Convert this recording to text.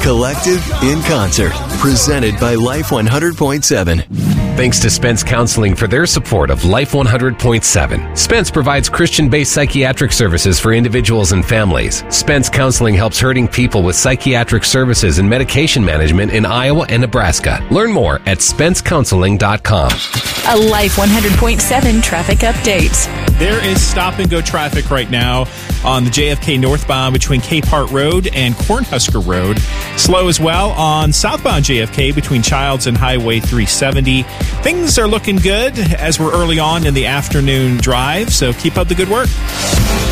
Collective in Concert, presented by Life 100.7. Thanks to Spence Counseling for their support of Life 100.7. Spence provides Christian-based psychiatric services for individuals and families. Spence Counseling helps hurting people with psychiatric services and medication management in Iowa and Nebraska. Learn more at spencecounseling.com. A Life 100.7 traffic update. There is stop-and-go traffic right now on the JFK northbound between Capehart Road and Cornhusker Road. Slow as well on southbound JFK between Childs and Highway 370. Things are looking good as we're early on in the afternoon drive, so keep up the good work.